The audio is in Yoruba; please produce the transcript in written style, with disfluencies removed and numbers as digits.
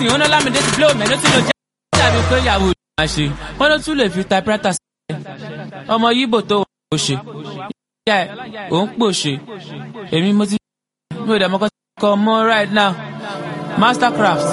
nísìnyí wọn náà Lámídé ti blow mẹ́lẹ́ tí ló jẹ́ tàbí pé ìyàwó ìjọba ṣe wọn ló tún lè fi typewriter sí ọmọ yíbò tó wò ṣe ìyá ẹ̀ òun pò ṣe èmi mo ti mi ò dẹ̀ mọ́kọ́ mọ́ right now mastercraft.